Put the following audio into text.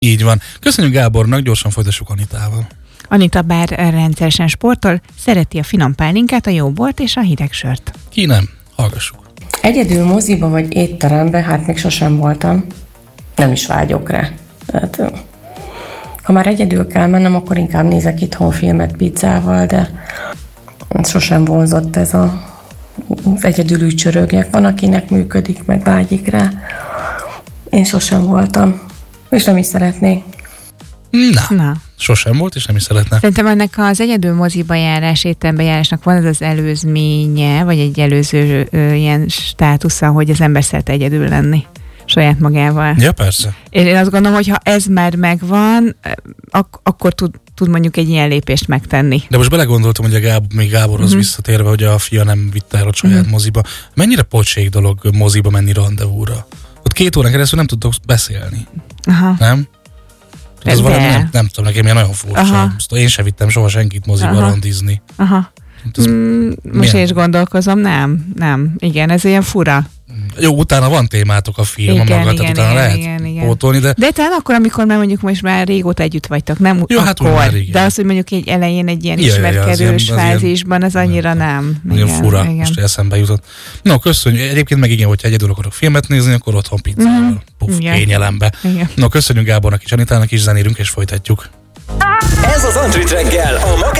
Így van. Köszönjük Gábornak, gyorsan folytassuk Anitával. Anita bár rendszeresen sportol, szereti a finom pálinkát, a jó bort és a hideg sört. Ki nem? Hallgassuk. Egyedül moziba vagy étterembe, hát még sosem voltam. Nem is vágyok rá. Tehát, ha már egyedül kell mennem, akkor inkább nézek itthon filmet pizzával, de sosem vonzott ez az egyedül ücsörögjek. Van, akinek működik, meg vágyik rá. Én sosem voltam, és nem is szeretnék. Na. Sosem volt, és nem is szeretne. Szerintem ennek az egyedül moziba járás, étterembe járásnak van az előzménye, vagy egy előző ilyen státusza, hogy az ember szeret egyedül lenni saját magával. Ja, persze. Én azt gondolom, hogy ha ez már megvan, akkor tud mondjuk egy ilyen lépést megtenni. De most belegondoltam, hogy még Gáborhoz visszatérve, hogy a fia nem vitte el a saját moziba. Mennyire pocsék dolog moziba menni randevúra? Ott 2 órán keresztül nem tudtok beszélni. Aha. Nem? Ez valami, nem tudom, nekem ilyen nagyon furcsa. Én sem vittem soha senkit moziba randizni. Aha. Most én is gondolkozom, nem. Igen, ez ilyen fura. Jó, utána van témátok a film, igen, magát, tehát utána lehet pótolni, de talán akkor, amikor most már régóta együtt vagytok, nem jó, hát akkor, már de az, hogy mondjuk egy elején egy ilyen ismerkedős fázisban, az annyira nem. Nagyon fura, most eszembe jutott. No, köszönjük. Egyébként meg igen, hogyha egyedül akarok filmet nézni, akkor otthon pizzával, kényelembe. No, köszönjük Gábornak és Anitának is, zenélünk és folytatjuk. Ez az Andrit reggel, a